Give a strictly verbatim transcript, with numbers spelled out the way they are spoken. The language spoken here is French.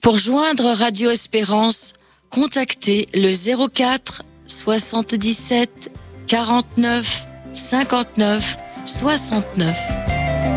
Pour joindre Radio Espérance, contactez le zéro quatre soixante-dix-sept quarante-neuf cinquante-neuf soixante-neuf.